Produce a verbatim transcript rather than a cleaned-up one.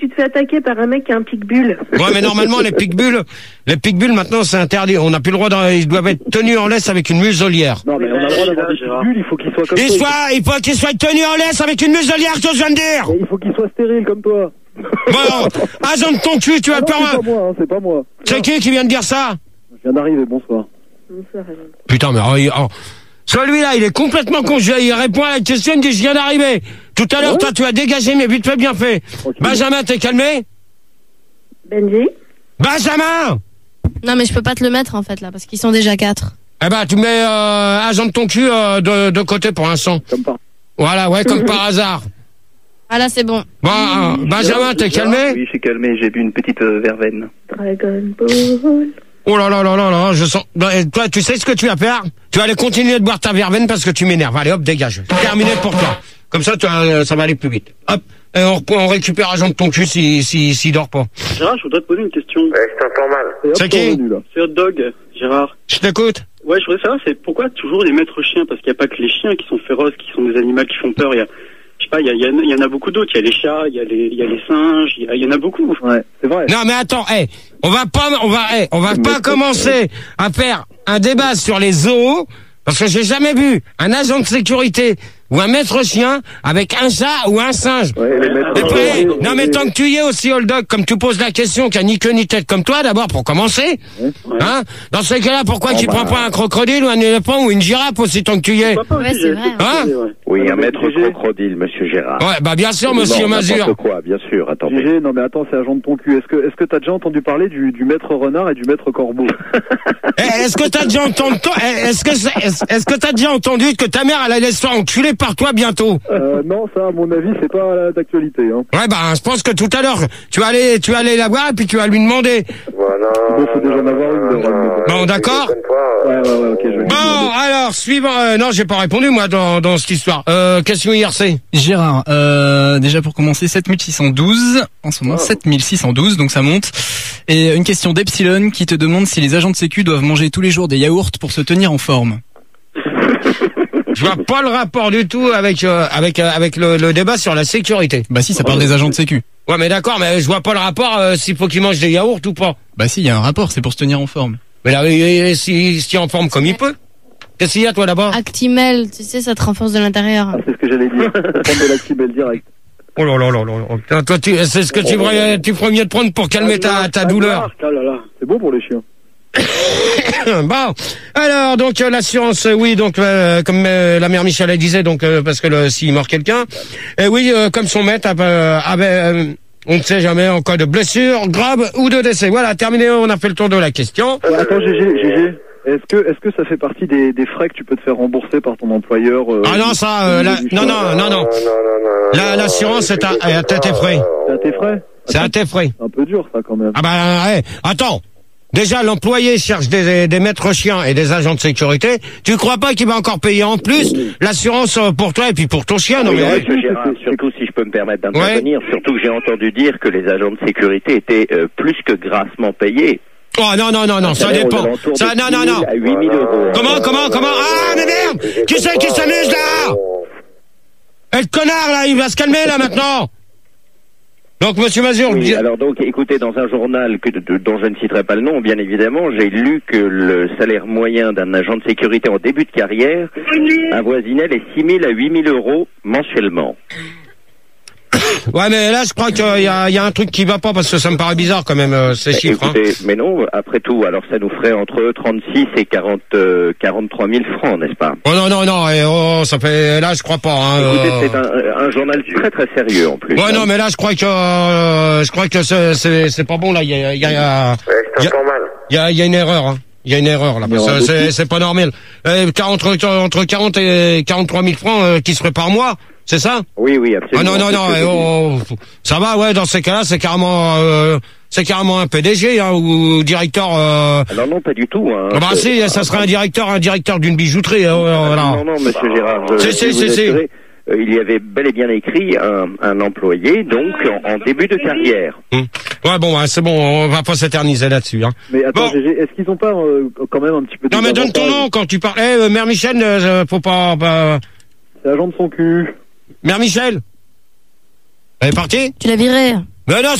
Tu te fais attaquer par un mec qui a un pitbull. Ouais, mais normalement, les pitbulls, les pitbulls, maintenant, c'est interdit. On n'a plus le droit de, ils doivent être tenus en laisse avec une muselière. Non, mais on a le droit d'avoir des pitbulls, il faut qu'ils soient comme Il toi. soit, il faut qu'ils soient tenus en laisse avec une muselière, que je viens de dire. Mais il faut qu'ils soient stériles comme toi. Bon, agent de ton cul, tu vas Ah non, peur. c'est pas moi, hein, c'est pas moi. C'est qui qui vient de dire ça? Je viens d'arriver, bonsoir. Bonsoir, agent. Putain, mais, oh, il- oh. Celui-là, il est complètement con. Je- Il répond à la question, il me dit, je viens d'arriver. Tout à l'heure, Ouais. toi, tu as dégagé, mais vite fait, bien fait. Ok. Benjamin, t'es calmé? Benji? Benjamin! Non, mais je peux pas te le mettre, en fait, là, parce qu'ils sont déjà quatre. Eh ben, tu mets, euh, agent de ton cul, euh, de, de côté pour l'instant. Comme par... Voilà, ouais, comme par hasard. Ah, là, c'est bon. Bon, euh, Benjamin, t'es calmé? Oui, je suis calmé, j'ai bu une petite euh, verveine. Dragon Ball. Oh là là là là là, je sens... Bah, et toi, tu sais ce que tu vas faire? Tu vas aller continuer de boire ta verveine parce que tu m'énerves. Allez, hop, dégage. Terminé pour toi. Comme ça, tu vas- ça va aller plus vite. Hop, et on, reprend- on récupère agent de ton cul s'il si, si, dort pas. Gérard, je voudrais te poser une question. Ouais, je t'entends mal. Et hop, C'est t'es qui revenu, là. C'est Hot Dog, Gérard. Je t'écoute. Ouais, je voudrais savoir, c'est pourquoi toujours les maîtres chiens? Parce qu'il n'y a pas que les chiens qui sont féroces, qui sont des animaux qui font peur. Il y a, je sais pas, il y, a, il y, a, il y en a beaucoup d'autres. Il y a les chats, il y a les, il y a les singes, il y, a, il y en a beaucoup. Ouais, c'est vrai. Non, mais attends, hey, on va pas, on va, hey, on va pas commencer à faire un débat sur les zoos, parce que j'ai jamais vu un agent de sécurité ou un maître chien avec un chat ou un singe. Ouais, les maîtres- Et puis, hey, Ouais, non mais ouais. tant que tu y es aussi, Old Dog, comme tu poses la question, qui a ni queue ni tête comme toi, d'abord pour commencer, hein. Dans ce cas-là, pourquoi tu prends pas un crocodile ou un éléphant ou une girafe aussi tant que tu y es? Papa Ouais, aussi, c'est j'ai- vrai, hein. ouais. Oui, Non, un mais maître G G. crocodile, monsieur Gérard. Ouais, bah bien sûr, monsieur Non, Mazur. n'importe quoi, bien sûr, attendez. G G, non mais attends, c'est agent de ton cul. Est-ce que est-ce que t'as déjà entendu parler du, du maître renard et du maître corbeau? Eh, est-ce que t'as déjà entendu, eh, est-ce que, c'est- est-ce est-ce que t'as déjà entendu que ta mère, elle allait se faire enculer par toi bientôt? euh, Non, ça, à mon avis, c'est pas euh, d'actualité. Hein. Ouais, bah, je pense que tout à l'heure, tu vas aller, tu vas aller la voir et puis tu vas lui demander. Voilà. Bon, faut déjà en avoir une, de Ron. Bon, d'accord? Ouais, ouais, ouais, ok, je vais lui Bon, demander. alors, suivant, euh, non, j'ai pas répondu, moi, dans, dans cette histoire. Euh, question I R C. Gérard, euh, déjà pour commencer, sept mille six cent douze, en ce moment, sept mille six cent douze, donc ça monte. Et une question d'Epsilon qui te demande si les agents de sécu doivent manger tous les jours des yaourts pour se tenir en forme. Je vois pas le rapport du tout avec, euh, avec, euh, avec le, le débat sur la sécurité. Bah si, ça parle des agents de sécu. Ouais, mais d'accord, mais je vois pas le rapport, euh, s'il faut qu'il mange des yaourts ou pas. Bah si, il y a un rapport, c'est pour se tenir en forme. Mais là, il, il, s'il s'il est en forme comme il peut. Qu'est-ce qu'il y a, toi, là-bas? Actimel, tu sais, ça te renforce de l'intérieur. Ah, c'est ce que j'allais dire. Prendre de l'actimel direct. Oh là là là là là. Putain, toi, tu, c'est ce que tu ferais, tu ferais mieux de prendre pour calmer ta, ta douleur. Ah là là. C'est bon pour les chiens. Bon, alors donc euh, l'assurance, euh, oui, donc euh, comme euh, la mère Michel elle disait, donc euh, parce que le- s'il mord quelqu'un, et oui, euh, comme son maître avait, euh, avait, euh, on ne sait jamais en cas de blessure grave ou de décès. Voilà, terminé, on a fait le tour de la question. Ouais, attends, G G, G G. Est-ce que, est-ce que ça fait partie des, des frais que tu peux te faire rembourser par ton employeur euh, Ah non, ça, euh, la- non, non, non, non. La- l'assurance est à, est à tes frais. C'est à tes frais? C'est à tes frais. Un peu dur, ça, quand même. Ah bah, ouais, attends. Déjà, l'employé cherche des, des maîtres chiens et des agents de sécurité. Tu crois pas qu'il va encore payer en plus l'assurance euh, pour toi et puis pour ton chien? Non, Oui, mais, monsieur Gérard, surtout si je peux me permettre d'intervenir, surtout que j'ai entendu dire que les agents de sécurité étaient euh, plus que grassement payés. oh non, non, non, non, ça C'est-à-dire aux dépend. alentours Ça, de non, non, six mille non. à huit mille euros. Comment, comment, comment? Ah, mais merde! Qui c'est qui s'amuse là? Eh, le connard là, il va se calmer là maintenant! Donc, monsieur Mazur, Oui, dis- alors donc, écoutez, dans un journal que, de- dont je ne citerai pas le nom, bien évidemment, j'ai lu que le salaire moyen d'un agent de sécurité en début de carrière avoisinait les six mille à huit mille euros mensuellement. ouais, mais là, je crois qu'il y a, il y a un truc qui va pas parce que ça me paraît bizarre quand même, euh, ces chiffres. Hein. Écoutez, mais non, après tout, alors ça nous ferait entre trente-six et quarante, euh, quarante-trois mille francs, n'est-ce pas? Oh non, non, non, eh, oh, ça fait, là, je crois pas. Hein, Écoutez, euh. c'est un, un journal très très sérieux en plus. Ouais, hein. non, mais là, je crois que, euh, je crois que c'est, c'est, c'est pas bon là. Il y a, il y a, il y a, il y a, il y a, il y a une erreur. Hein. Il y a une erreur là, parce que c'est, c'est pas normal. Euh, entre, entre quarante et quarante-trois mille francs euh, qui seraient par mois, c'est ça? Oui, oui, absolument. Ah non, non, non, C'est ce que eh, je oh, ça va, ouais, dans ces cas-là, c'est carrément, euh, c'est carrément un P D G, hein, ou directeur, euh... Alors non, pas du tout, hein. Ah bah si, ça serait un directeur, un directeur d'une bijouterie, euh, voilà. Non, non, monsieur Gérard, je, Si, je si, vais vous si, si. assurer, euh, il y avait bel et bien écrit un, un employé, donc, en, en début de carrière. Hum. Ouais, bon, ouais, c'est bon, on va pas s'éterniser là-dessus, hein. Mais attends, Bon. G G, est-ce qu'ils ont pas euh, quand même un petit peu de Non, mais donne ton nom quand tu parles. Eh, euh, Mère Michel, euh, faut pas, bah... C'est agent de son cul. Mère Michel. Elle est partie? Tu l'as viré. Mais non,